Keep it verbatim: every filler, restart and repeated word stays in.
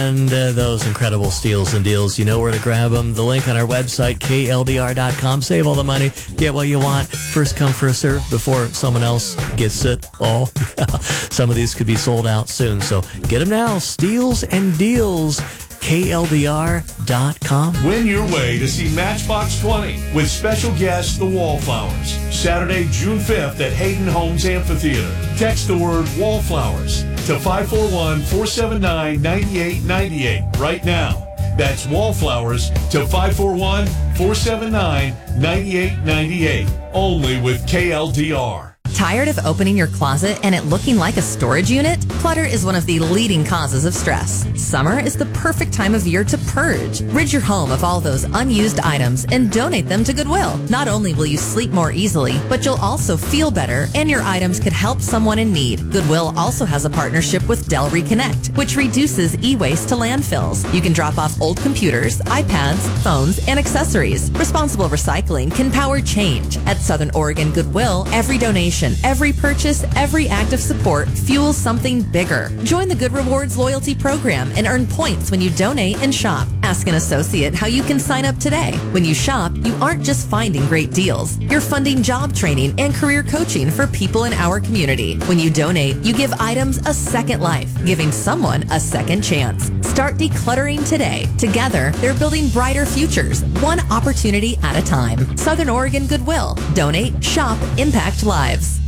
And uh, those incredible steals and deals, you know where to grab them. The link on our website, K L D R dot com. Save all the money. Get what you want. First come, first serve before someone else gets it all. Some of these could be sold out soon. So get them now. Steals and deals. K L D R dot com. Win your way to see Matchbox twenty with special guest The Wallflowers. Saturday, June fifth at Hayden Homes Amphitheater. Text the word Wallflowers to five four one, four seven nine, nine eight nine eight right now. That's Wallflowers to five four one, four seven nine, nine eight nine eight. Only with K L D R. Tired of opening your closet and it looking like a storage unit? Clutter is one of the leading causes of stress. Summer is the perfect time of year to purge. Rid your home of all those unused items and donate them to Goodwill. Not only will you sleep more easily, but you'll also feel better and your items could help someone in need. Goodwill also has a partnership with Dell Reconnect, which reduces e-waste to landfills. You can drop off old computers, iPads, phones, and accessories. Responsible recycling can power change. At Southern Oregon Goodwill, every donation, every purchase, every act of support fuels something bigger. Join the Good Rewards loyalty program and earn points when you donate and shop. Ask an associate how you can sign up today. When you shop, you aren't just finding great deals. You're funding job training and career coaching for people in our community. When you donate, you give items a second life, giving someone a second chance. Start decluttering today. Together, they're building brighter futures, one opportunity at a time. Southern Oregon Goodwill. Donate, shop, impact lives.